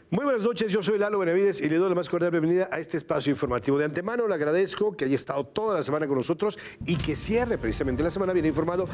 Muy buenas noches, yo soy Lalo Benavides y le doy la más cordial bienvenida a este espacio informativo. De antemano le agradezco que haya estado toda la semana con nosotros y que cierre precisamente la semana bien informado